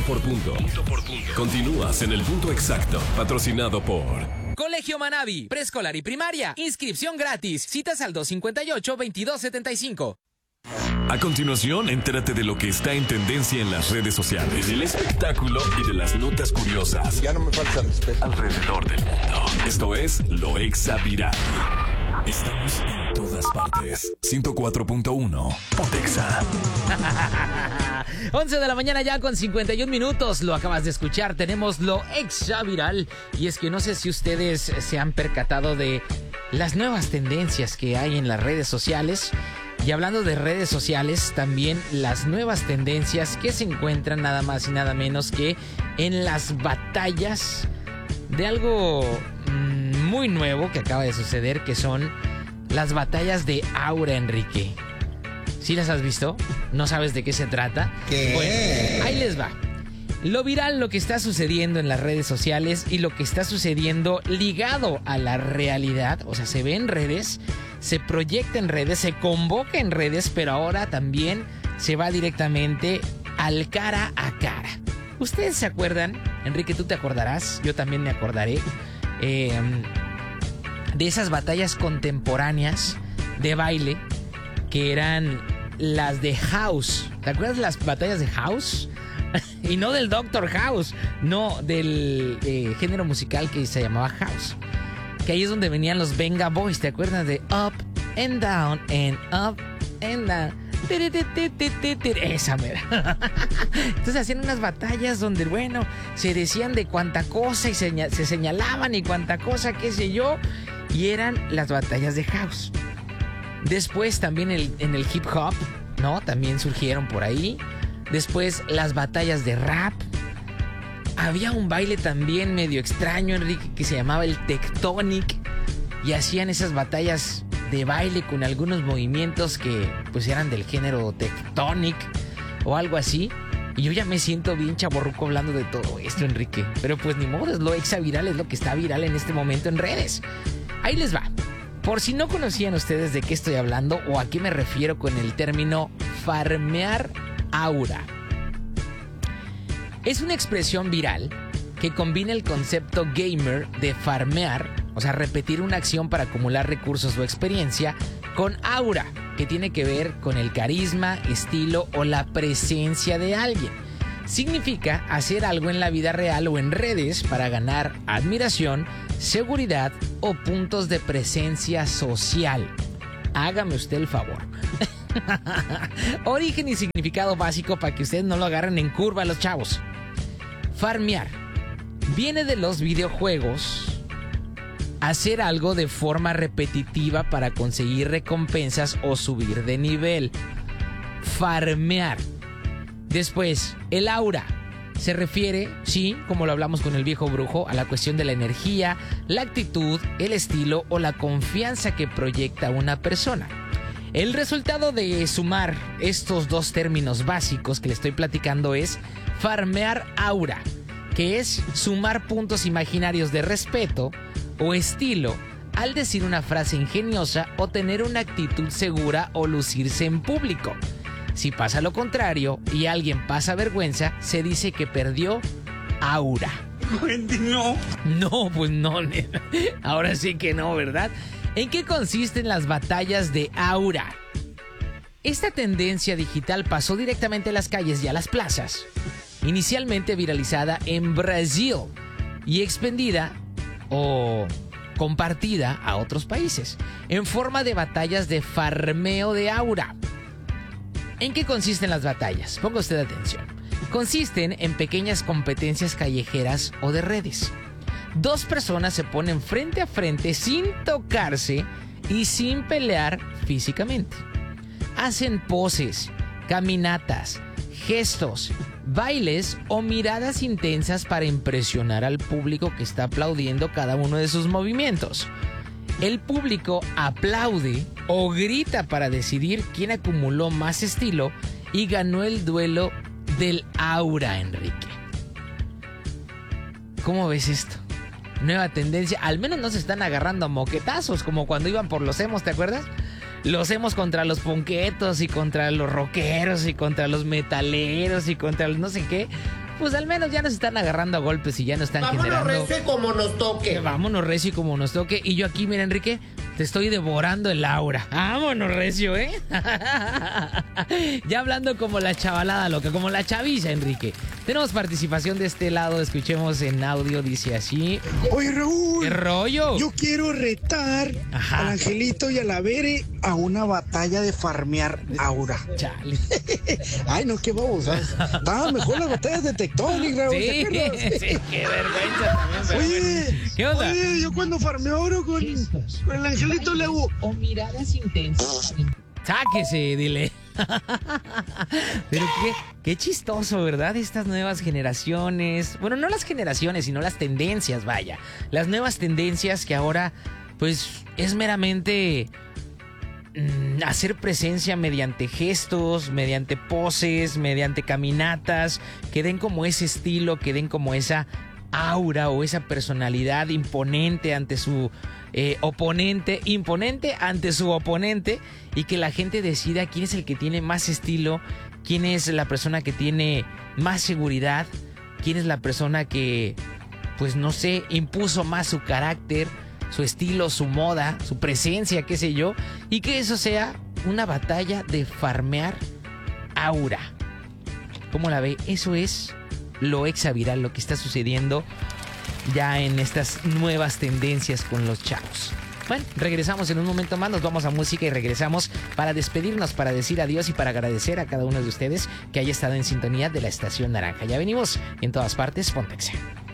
por punto. Continúas en el punto exacto. Patrocinado por Colegio Manavi, preescolar y primaria. Inscripción gratis. Citas al 258-2275. A continuación, entérate de lo que está en tendencia en las redes sociales, del espectáculo y de las notas curiosas. Ya no me falta respeto. Alrededor del mundo. Esto es Lo Exa Viral. Estamos en todas partes. 104.1 Pontexa. 11 de la mañana ya con 51 minutos. Lo acabas de escuchar. Tenemos Lo Exa Viral. Y es que no sé si ustedes se han percatado de las nuevas tendencias que hay en las redes sociales. Y hablando de redes sociales, también las nuevas tendencias que se encuentran nada más y nada menos que en las batallas de algo muy nuevo que acaba de suceder, que son las batallas de aura, Enrique. ¿Sí las has visto? ¿No sabes de qué se trata? ¿Qué? Bueno, ahí les va. Lo viral, lo que está sucediendo en las redes sociales y lo que está sucediendo ligado a la realidad, o sea, se ve en redes, se proyecta en redes, se convoca en redes, pero ahora también se va directamente al cara a cara. ¿Ustedes se acuerdan? Enrique, tú te acordarás, yo también me acordaré, de esas batallas contemporáneas de baile que eran las de House. ¿Te acuerdas de las batallas de House? Y no del Doctor House, no, del género musical que se llamaba House. Que ahí es donde venían los Venga Boys, ¿te acuerdas de Up and Down and Up and Down? Esa mera. Entonces hacían unas batallas donde, bueno, se decían de cuánta cosa y se señalaban y cuánta cosa, qué sé yo. Y eran las batallas de House. Después también en el hip hop, ¿no? También surgieron por ahí. Después las batallas de rap. Había un baile también medio extraño, Enrique, que se llamaba el Tectonic. Y hacían esas batallas de baile con algunos movimientos que pues eran del género Tectonic o algo así. Y yo ya me siento bien chavorruco hablando de todo esto, Enrique. Pero pues ni modo, es lo exa viral, es lo que está viral en este momento en redes. Ahí les va. Por si no conocían ustedes de qué estoy hablando o a qué me refiero con el término farmear aura. Es una expresión viral que combina el concepto gamer de farmear, o sea, repetir una acción para acumular recursos o experiencia, con aura, que tiene que ver con el carisma, estilo o la presencia de alguien. Significa hacer algo en la vida real o en redes para ganar admiración, seguridad o puntos de presencia social. Hágame usted el favor. Origen y significado básico para que ustedes no lo agarren en curva los chavos. Farmear viene de los videojuegos. Hacer algo de forma repetitiva para conseguir recompensas o subir de nivel. Farmear. Después, el aura. Se refiere, sí, como lo hablamos con el viejo brujo, a la cuestión de la energía, la actitud, el estilo o la confianza que proyecta una persona. El resultado de sumar estos dos términos básicos que le estoy platicando es farmear aura, que es sumar puntos imaginarios de respeto o estilo al decir una frase ingeniosa o tener una actitud segura o lucirse en público. Si pasa lo contrario y alguien pasa vergüenza, se dice que perdió aura. Wendy, no. No, pues no. Ahora sí que no, ¿verdad? ¿En qué consisten las batallas de aura? Esta tendencia digital pasó directamente a las calles y a las plazas. Inicialmente viralizada en Brasil y expandida o compartida a otros países en forma de batallas de farmeo de aura. ¿En qué consisten las batallas? Ponga usted atención. Consisten en pequeñas competencias callejeras o de redes. Dos personas se ponen frente a frente sin tocarse y sin pelear físicamente. Hacen poses, caminatas, gestos, bailes o miradas intensas para impresionar al público que está aplaudiendo cada uno de sus movimientos. El público aplaude o grita para decidir quién acumuló más estilo y ganó el duelo del aura, Enrique. ¿Cómo ves esto? Nueva tendencia. Al menos no se están agarrando a moquetazos como cuando iban por los emos, ¿te acuerdas? Los emos contra los punquetos y contra los rockeros y contra los metaleros y contra los no sé qué. pues al menos ya nos están agarrando a golpes y ya no están Vámonos generando... recio como nos toque. Vámonos recio como nos toque. Y yo aquí, mira, Enrique, te estoy devorando el aura. Vámonos recio, ¿eh? Ya hablando como la chavalada loca, como la chaviza, Enrique. Tenemos participación de este lado, escuchemos en audio, dice así. Oye, Raúl. ¿Qué rollo? Yo quiero retar Ajá. al Angelito y a la Bere a una batalla de farmear aura. Chale. Ay, no, qué babosa. Estaban mejor las batallas de Tectonic, Raúl. Sí, ¿te acuerdas? sí, qué vergüenza también. Pero Oye, bueno. ¿Qué onda? Oye, yo cuando farmeo aura con el Angelito le hago. O miradas intensas. Sáquese, dile. Pero qué chistoso, ¿verdad? Estas nuevas generaciones. Bueno, no las generaciones, sino las tendencias, vaya. Las nuevas tendencias que ahora, pues, es meramente hacer presencia mediante gestos, mediante poses, mediante caminatas, que den como ese estilo, que den como esa aura o esa personalidad imponente ante su oponente, imponente ante su oponente, y que la gente decida quién es el que tiene más estilo, quién es la persona que tiene más seguridad, quién es la persona que, pues no sé, impuso más su carácter, su estilo, su moda, su presencia, qué sé yo, y que eso sea una batalla de farmear aura. ¿Cómo la ve? Eso es lo exaviral, lo que está sucediendo ya en estas nuevas tendencias con los chavos. Bueno, regresamos en un momento más, nos vamos a música y regresamos para despedirnos, para decir adiós y para agradecer a cada uno de ustedes que haya estado en sintonía de la Estación Naranja. Ya venimos en todas partes, Pontexa.